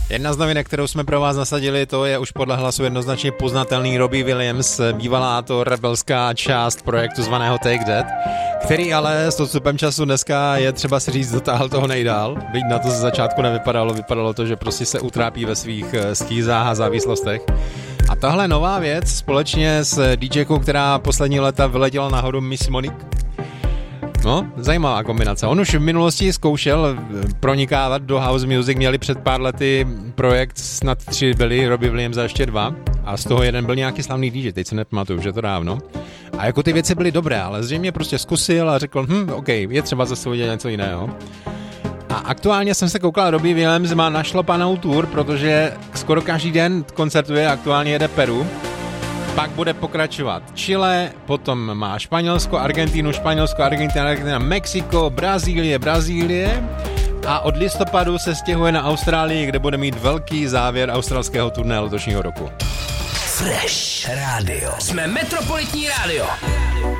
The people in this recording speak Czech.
Jedna z novinek, kterou jsme pro vás nasadili, to je už podle hlasu jednoznačně poznatelný Robbie Williams, bývalá to rebelská část projektu zvaného Take That, který ale s odstupem času dneska je třeba si říct, dotáhl toho nejdál. Byť na to ze začátku nevypadalo, vypadalo to, že prostě se utrápí ve svých skýzách a závislostech. A tahle nová věc společně s DJkou, která poslední léta vyletěla nahoru, Miss Monique. No, zajímavá kombinace. On už v minulosti zkoušel pronikávat do house music, měli před pár lety projekt, snad 3 byli, Robbie Williams a ještě 2. A z toho jeden byl nějaký slavný DJ, teď se nepamatuju, už je to dávno. A jako ty věci byly dobré, ale zřejmě prostě zkusil a řekl, OK, je třeba zase udělat něco jiného. A aktuálně jsem se koukal, Robbie Williams má našlapanou tour, protože skoro každý den koncertuje, aktuálně jede Peru. Pak bude pokračovat Chile, potom má Španělsko, Argentínu, Mexiko, Brazílie a od listopadu se stěhuje na Austrálii, kde bude mít velký závěr australského turné letošního roku. Fresh Radio. Jsme Metropolitní rádio.